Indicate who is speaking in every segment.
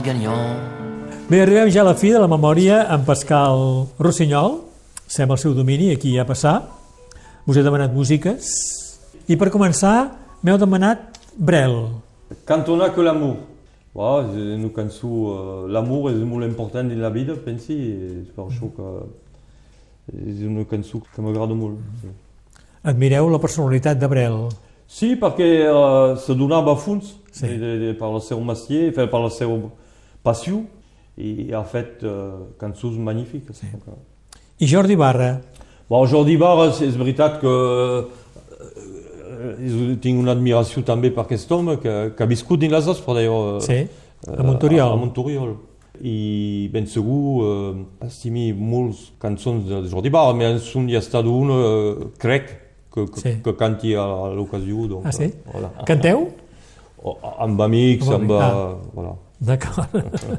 Speaker 1: gagnant.
Speaker 2: Bé, arribem ja a la fi de la memòria amb Pascal Rossinyol. Sem al seu domini, aquí a passar. Us he demanat músiques. I per començar, m'heu demanat Brel.
Speaker 3: Quand on a que l'amour. Voilà, és una cançó, l'amour és molt important en la vida, pensi, és per això que és una cançó que m'agrada molt.
Speaker 2: Admireu la personalitat de Brel.
Speaker 3: Sí, perquè se donava a fons per el seu mestier, per la seva passió, i ha fet cançons magnífiques.
Speaker 2: Sí. I Jordi Barra?
Speaker 3: Bon, Jordi Barra, és veritat que tinc una admiració també per aquest home que ha viscut dins les Aspres, d'ailleurs.
Speaker 2: Sí, a Montoriol.
Speaker 3: A Montoriol. I ben segur estimi molts cançons de Jordi Barra, però en hi ha estat una, crec, que canti a l'ocasió. Donc,
Speaker 2: ah, sí?
Speaker 3: Voilà.
Speaker 2: Canteu?
Speaker 3: Amb amics, amb... Voilà.
Speaker 2: D'acord.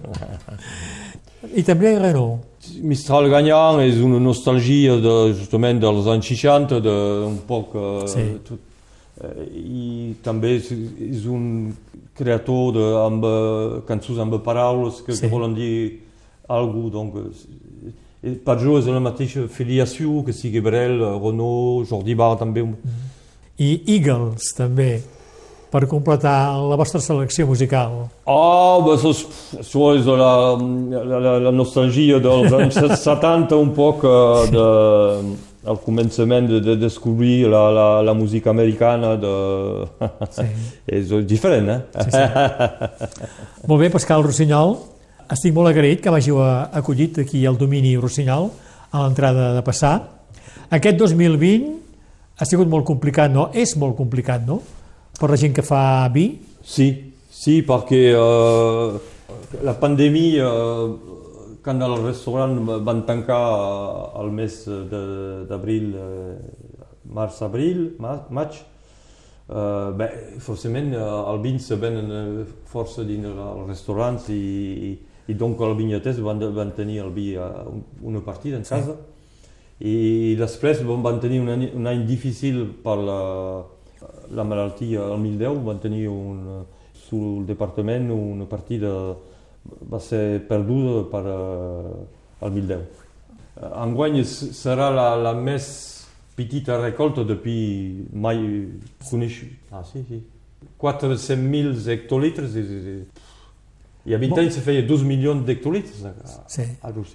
Speaker 2: I també Renaud.
Speaker 3: Mistral Gagnant és una nostalgia justament dels anys 60, un poc... tot. I també és un creador amb cançons amb paraules que volen dir alguna cosa. Per jo és la mateixa filiació que sigui Brel, Renaud, Jordi Barra també.
Speaker 2: I Eagles també, per completar la vostra selecció musical.
Speaker 3: Això és la nostalgia dels anys 70, un poc al començament de descobrir la música americana. És diferent, eh?
Speaker 2: Sí. Molt bé, Pascal Rossinyol. Estic molt agraït que m'hàgiu acollit aquí al domini Rossinyol, a l'entrada de Passar. Aquest 2020 ha sigut molt complicat, no? És molt complicat, no? Per la gent que fa vi?
Speaker 3: Sí, perquè la pandèmia, quan els restaurants van tancar al mes d'abril, maig, forcément el vin se ven força dins els restaurants i donc els vinyates van tenir el vi una partida en casa i després van tenir un any difícil per la malaltia. El 2010 van tenir sul departament una partida va ser perduda per el 2010. Enguany serà la més petita recolta depuis mai coneixuda. Sí. 400.000 hectolitres i a 20 anys se feia 2 milions d'hectolitres.
Speaker 2: Sí.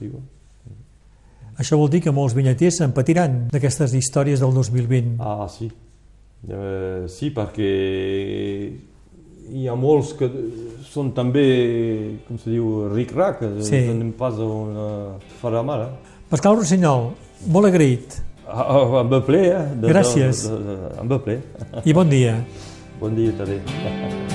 Speaker 2: Això vol dir que molts vinyaters se'n patiran d'aquestes històries del 2020.
Speaker 3: Sí. Sí, perquè hi ha molts que són també, com se diu, ric-rac, no pas on farà mal.
Speaker 2: Pascal Rossinyol, molt agraït.
Speaker 3: Amb el ple,
Speaker 2: Gràcies.
Speaker 3: Amb el ple.
Speaker 2: I bon dia.
Speaker 3: Bon dia també.